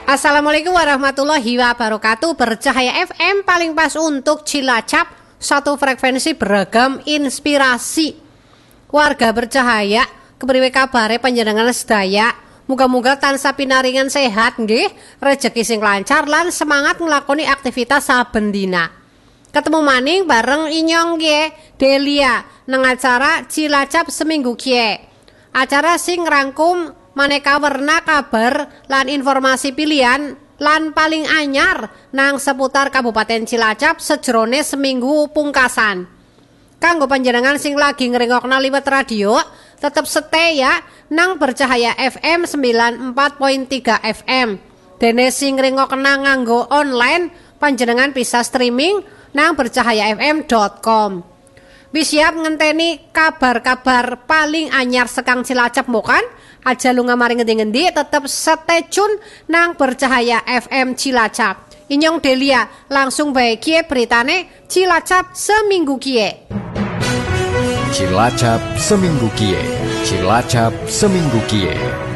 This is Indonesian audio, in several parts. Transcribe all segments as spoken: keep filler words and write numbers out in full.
Assalamualaikum warahmatullahi wabarakatuh. Bercahaya F M paling pas untuk Cilacap, satu frekuensi beragam inspirasi. Warga bercahaya, kepriwe kabare panjenengan sedaya? Muga-muga tansah pinaringan sehat nggih, rejeki sing lancar lan semangat nglakoni aktivitas saben dina. Ketemu maning bareng Inyong nggih, Delia nang acara Cilacap seminggu kie. Acara sing rangkum maneka warna kabar lan informasi pilihan lan paling anyar nang seputar Kabupaten Cilacap sejrone seminggu pungkasan. Kanggo panjenengan sing lagi ngrengokna liwat radio, tetep stay ya nang Bercahaya F M sembilan empat koma tiga F M. Dene sing ngrengokna nganggo online, panjenengan bisa streaming nang bercahaya f m dot com. Wis siap ngenteni kabar-kabar paling anyar sekang Cilacap bukan? Aja lu ngamari ngendi-ngendi, tetep stay tune nang Bercahaya F M Cilacap. Inyong Delia langsung bae kie beritane Cilacap seminggu kie. Cilacap seminggu kie. Cilacap seminggu kie.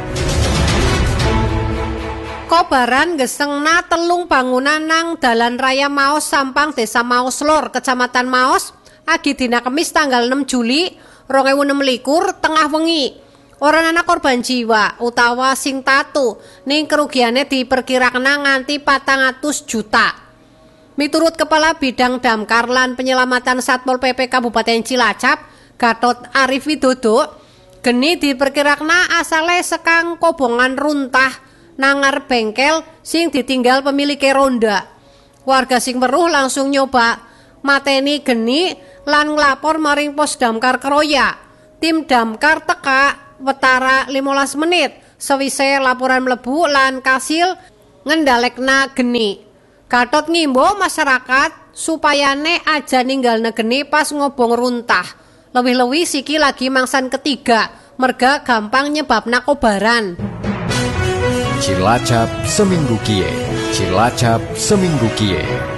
Kobaran gesengna telung bangunan nang Dalan Raya Maos Sampang Desa Maos Lor, Kecamatan Maos, agi dina Kamis tanggal enam Juli dua ribu enam belas tengah wengi. Orang anak korban jiwa utawa sing tatu ning kerugiannya diperkirakan nganti patang atus juta. Miturut Kepala Bidang Damkar lan Penyelamatan Satpol P P Kabupaten Cilacap, Gatot Arif Widodo, geni diperkirakan asale sekang kobongan runtah nangar bengkel sing ditinggal pemilik ronda. Warga sing weruh langsung nyoba mateni geni lan nglapor maring Pos Damkar Kroya. Tim damkar teka wetara limolas menit sewise laporan mlebu lan kasil ngendalekna geni. Gatot ngimbo masyarakat supayane aja ninggalna geni pas ngobong runtah. Lebih-lebih siki lagi mangsan ketiga, merga gampang nyebabna kobaran. Cilacap seminggu kie. Cilacap seminggu kie.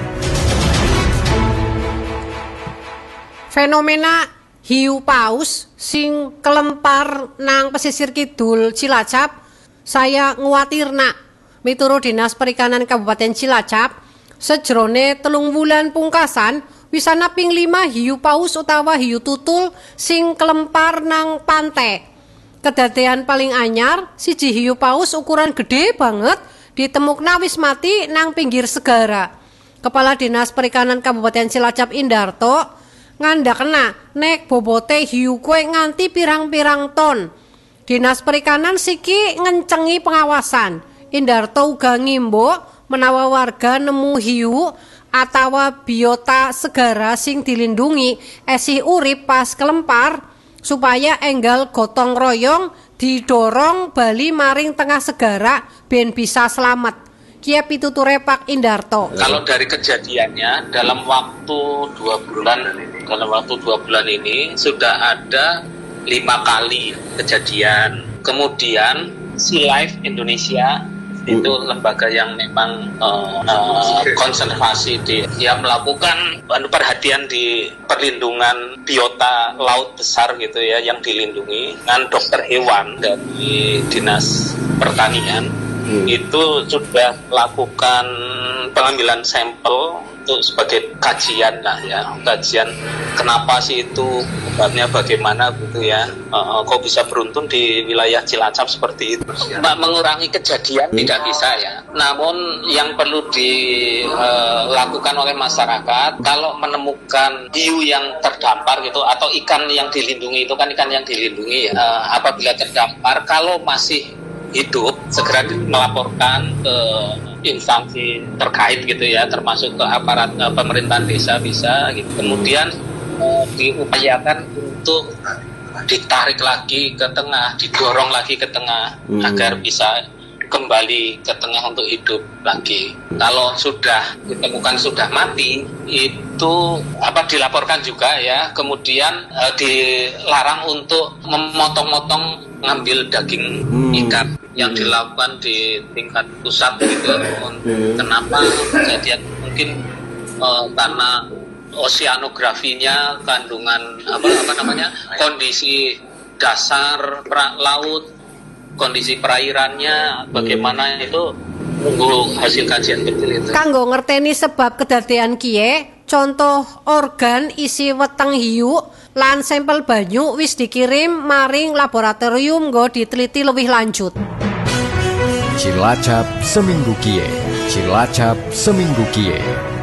Fenomena hiu paus sing kelempar nang pesisir kidul Cilacap saya nguatirna. Miturut Dinas Perikanan Kabupaten Cilacap, sejrone telung wulan pungkasan wisana ping lima hiu paus utawa hiu tutul sing kelempar nang pantai. Kedadean paling anyar siji hiu paus ukuran gede banget ditemukna wis mati nang pinggir segara. Kepala Dinas Perikanan Kabupaten Cilacap Indarto ngandakna nek bobote hiu kue nganti pirang-pirang ton. Dinas Perikanan siki ngencengi pengawasan. Indarto uga ngimbo menawa warga nemu hiu atawa biota segara sing dilindungi esih urip pas kelempar supaya enggal gotong royong didorong bali maring tengah segara ben bisa selamat. Kia pituture Pak Indarto. Kalau dari kejadiannya dalam waktu dua bulan, dalam waktu dua bulan ini sudah ada lima kali kejadian. Kemudian Sea Life Indonesia itu lembaga yang memang uh, uh, konservasi di ya melakukan perhatian di perlindungan biota laut besar gitu ya yang dilindungi dengan dokter hewan dari Dinas Pertanian. Hmm. Itu sudah lakukan pengambilan sampel untuk sebagai kajian lah ya, kajian kenapa sih itu, obatnya bagaimana gitu ya, uh, kok bisa beruntun di wilayah Cilacap seperti itu. Mbak, mengurangi kejadian hmm. tidak bisa ya, namun yang perlu dilakukan uh, oleh masyarakat kalau menemukan hiu yang terdampar gitu atau ikan yang dilindungi, itu kan ikan yang dilindungi ya, uh, apabila terdampar kalau masih hidup segera melaporkan ke instansi terkait gitu ya, termasuk ke aparat uh, pemerintahan desa bisa gitu. Kemudian uh, diupayakan untuk ditarik lagi ke tengah, didorong lagi ke tengah hmm. agar bisa kembali ke tengah untuk hidup lagi. Kalau sudah ditemukan sudah mati, itu apa dilaporkan juga ya. Kemudian uh, dilarang untuk memotong-motong ngambil daging hmm. ikan yang dilakukan di tingkat pusat gitu. Hmm. Kenapa? Kejadian mungkin uh, karena oseanografinya, kandungan apa apa namanya kondisi dasar pra, laut, kondisi perairannya bagaimana hmm. itu Tunggu hasil kajian betul itu. Kanggo ngerteni sebab kedadean kiye, contoh organ isi weteng hiu lan sampel banyu wis dikirim maring laboratorium nggo diteliti lebih lanjut. Cilacap seminggu kie. Cilacap seminggu kie.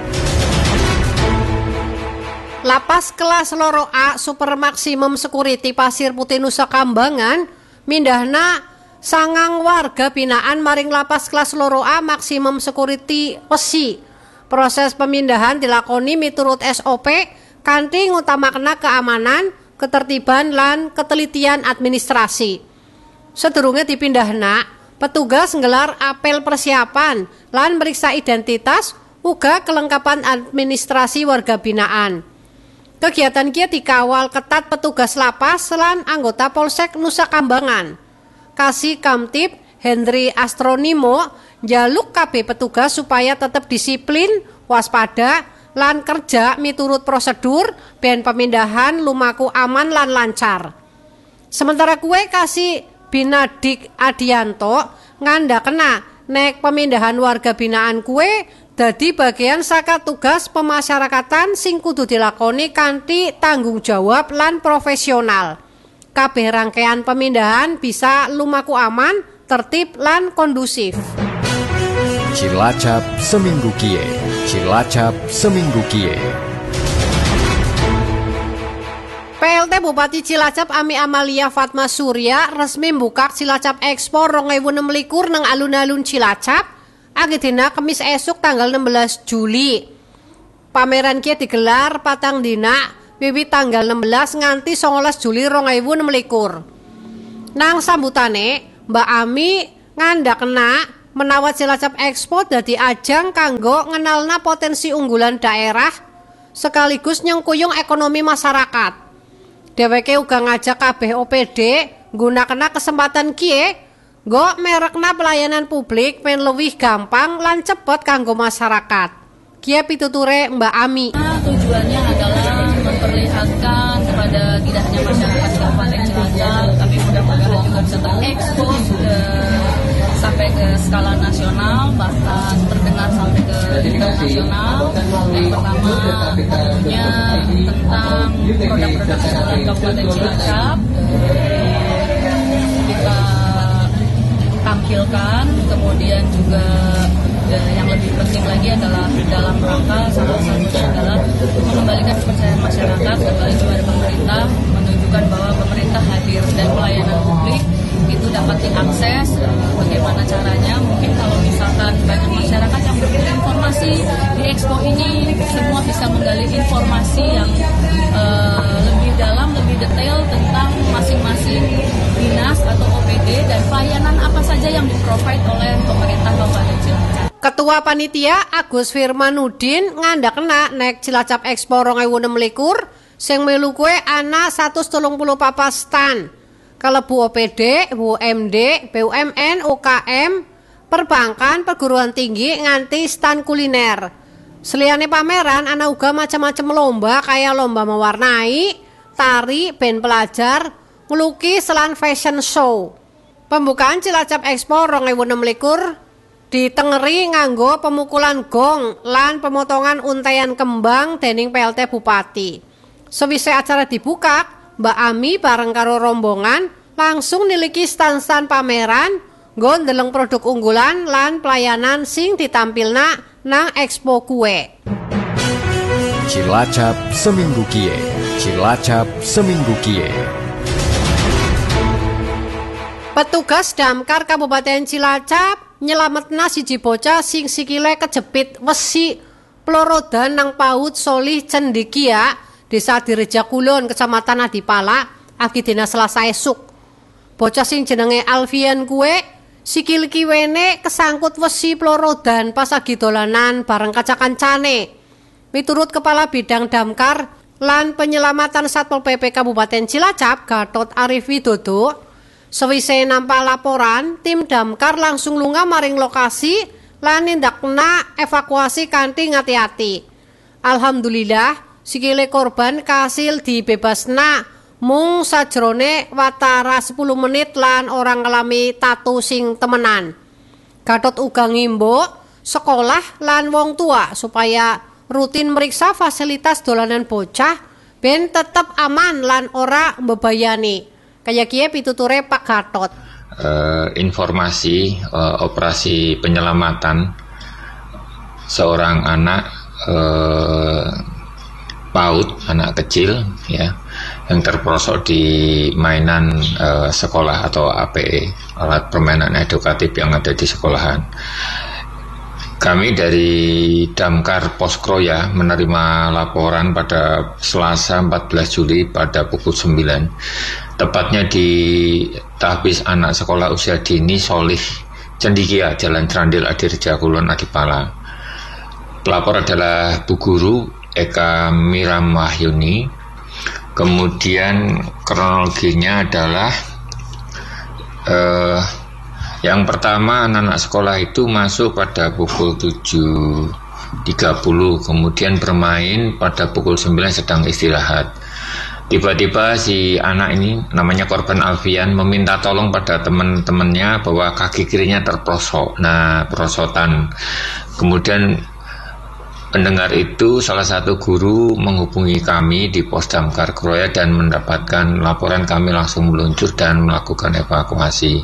Lapas kelas loro A Super Maksimum Security Pasir Putih Nusa Kambangan mindahna sangang warga binaan maring lapas kelas loro A Maksimum Security Wesi. Proses pemindahan dilakoni miturut S O P kanthi ngutamakna keamanan, ketertiban lan ketelitian administrasi. Sedurunge dipindahna, petugas nggelar apel persiapan lan meriksa identitas uga kelengkapan administrasi warga binaan. Kegiatan kia dikawal ketat petugas lapas lan anggota Polsek Nusa Kambangan. Kasih Kamtib Hendri Astronimo njaluk kabeh petugas supaya tetap disiplin, waspada, lan kerja miturut prosedur ben pemindahan lumaku aman lan lancar. Sementara kue kasih Binadik Adianto ngandakna nek pemindahan warga binaan kue dadi bagian saka tugas pemasyarakatan sing kudu dilakoni kanthi tanggung jawab lan profesional. Kabeh rangkaian pemindahan bisa lumaku aman, tertib lan kondusif. Cilacap seminggu kie. Cilacap seminggu kie. P L T Bupati Cilacap Ami Amalia Fatma Surya resmi mbukak Cilacap Expo dua ribu enam belas nang alun-alun Cilacap agedina Kemis esuk tanggal enam belas Juli. Pameran kia digelar patang dina wiwit tanggal enam belas nganti songolas Juli dua ribu enam belas. Nang sambutane Mbak Ami ngandakna menawat Cilacap Expo dadi ajang kanggo ngenalna potensi unggulan daerah sekaligus nyengkuyung ekonomi masyarakat. Dheweke uga ngajak kabeh O P D gunakna kesempatan kie nggo merekna pelayanan publik men luwih gampang lan cepet kanggo masyarakat. Kie pituture Mbak Ami. Nah, tujuannya adalah memperlihatkan kepada tidak hanya masyarakat Kabupaten Cilacap, tapi mudah-mudahan juga bisa terekspos ke sampai ke skala nasional, bahkan terdengar sampai ke internasional. Yang pertama tentunya tentang produk-produk unggulan Kabupaten Cilacap kita tampilkan, kemudian juga yang lebih penting lagi adalah dalam rangka salah satunya adalah mengembalikan kepercayaan masyarakat kembali kepada pemerintah, menunjukkan bahwa pemerintah hadir dan pelayanan publik itu dapat diakses. Bagaimana caranya? Mungkin kalau misalkan banyak masyarakat yang berbeda informasi di Expo ini, semua bisa menggali informasi yang uh, lebih dalam, lebih detail tentang masing-masing dinas atau O P D dan pelayanan apa saja yang di-provide oleh pemerintah Kabupaten Cilacap. Ketua Panitia Agus Firmanudin ngandakna nek Cilacap Expo dua ribu enam belas sing melu kuwe ana seratus tiga puluh empat stan. Kalebu O P D, B U M D, B U M N, U K M, perbankan, perguruan tinggi nganti stan kuliner. Seliyane pameran ana uga macam-macam lomba kaya lomba mewarnai, tari, band pelajar, ngelukis lan fashion show. Pembukaan Cilacap Expo dua ribu enam belas ditengeri nganggo pemukulan gong lan pemotongan untayan kembang dening P L T Bupati. Sewise acara dibuka, Mbak Ami bareng karo rombongan langsung niliki stan-stan pameran, nggo ndeleng produk unggulan lan pelayanan sing ditampilna nang Expo kue. Cilacap seminggu kie. Cilacap seminggu kie. Petugas Damkar Kabupaten Cilacap nyelametna siji bocah sing sikile kejepit wesi plorodan nang paut Solih Cendekia, Desa Direja Kulon, Kecamatan Adipala, agidina Selasa esuk. Bocah sing jenenge Alfian kue sikil kiwene kesangkut wesi plorodan pas agi dolanan bareng kaca-kancane. Miturut Kepala Bidang Damkar lan Penyelamatan Satpol P P Kabupaten Cilacap, Gatot Arif Widodo, sewise nampak laporan, tim damkar langsung lunga maring lokasi lan nindakna evakuasi kanthi ngati-ati. Alhamdulillah, sikile korban kasil dibebasna mung sajrone watara sepuluh menit lan orang ngalami tatu sing temenan. Gatot uga ngimbo sekolah lan wong tua supaya rutin meriksa fasilitas dolanan bocah ben tetep aman lan ora mbebayani. Kaya kiye pituture Pak Gatot. Uh, informasi uh, operasi penyelamatan seorang anak uh, PAUD, anak kecil ya, yang terperosok di mainan uh, sekolah atau A P E, alat permainan edukatif yang ada di sekolahan. Kami dari Damkar Poskroya menerima laporan pada Selasa empat belas Juli pada pukul sembilan, tepatnya di Tahfiz Anak Sekolah Usia Dini Solih Cendikia, Jalan Trandil Adirja Kulon Adipala. Pelapor adalah Bu Guru Eka Miram Wahyuni. Kemudian kronologinya adalah eh, yang pertama, anak-anak sekolah itu masuk pada pukul tujuh tiga puluh, kemudian bermain pada pukul sembilan sedang istirahat. Tiba-tiba si anak ini, namanya korban Alfian, meminta tolong pada teman-temannya bahwa kaki kirinya terprosok. Nah, perosotan. Kemudian mendengar itu, salah satu guru menghubungi kami di Pos Damkar Kroya dan mendapatkan laporan. Kami langsung meluncur dan melakukan evakuasi.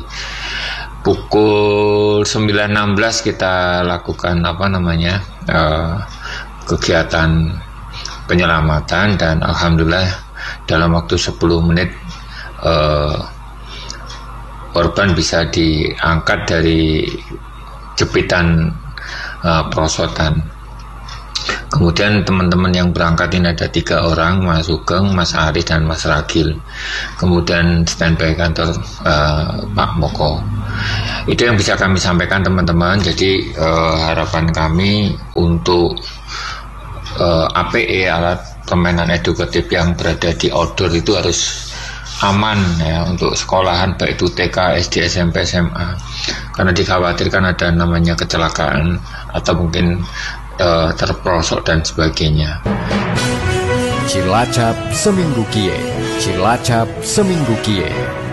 Pukul sembilan enam belas kita lakukan apa namanya uh, kegiatan penyelamatan dan alhamdulillah dalam waktu sepuluh menit uh, korban bisa diangkat dari jepitan uh, perosotan. Kemudian teman-teman yang berangkat ini ada tiga orang, Mas Sugeng, Mas Aris, dan Mas Ragil. Kemudian standby kantor uh, Pak Moko. Itu yang bisa kami sampaikan teman-teman. Jadi uh, harapan kami untuk uh, A P E, alat permainan edukatif yang berada di outdoor itu harus aman ya untuk sekolahan, baik itu T K, S D, S M P, S M A. Karena dikhawatirkan ada namanya kecelakaan atau mungkin Uh, terperosok dan sebagainya. Cilacap Seminggu Kie, Cilacap Seminggu Kie.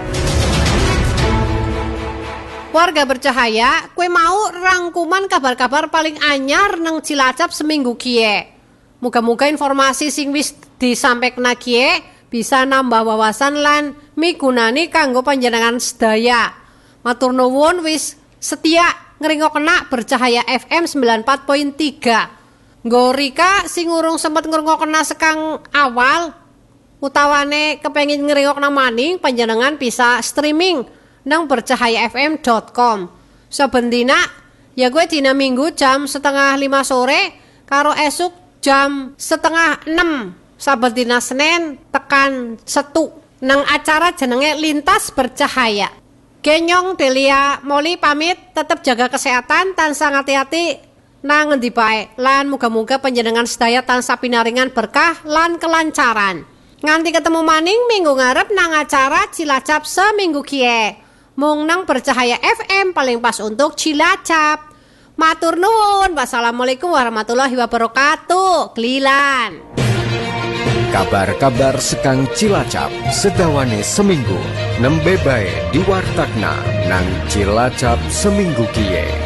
Warga bercahaya, kue mau rangkuman kabar-kabar paling anyar nang Cilacap Seminggu Kie. Muga-muga informasi sing wis disampaikan kie bisa nambah wawasan lan migunani kanggo panjenengan sedaya. Matur nuwun wis setia ngeringokna Bercahaya F M sembilan puluh empat koma tiga. Gorika sing urung sempet ngrungokna sekang awal utawane kepengin ngeringokna maning, panjenengan bisa streaming nang bercahaya f m dot com. Saben dina ya gue dina Minggu jam setengah lima sore karo esuk jam setengah enam. Saben dina Senin tekan Setu nang acara jenenge Lintas Bercahaya. Genyong Delia Moli pamit, tetap jaga kesehatan, tansah hati-hati nang ngendi bae lan muga-muga panjenengan sedaya tansah pinaringan berkah lan kelancaran. Nganti ketemu maning minggu ngarep nang acara Cilacap Seminggu Kie. Mung nang Bercahaya F M paling pas untuk Cilacap. Matur nuwun. Wassalamualaikum warahmatullahi wabarakatuh. Kelilan. Kabar-kabar sekang Cilacap sedawane seminggu nembe bae di wartakna nang Cilacap Seminggu Kie.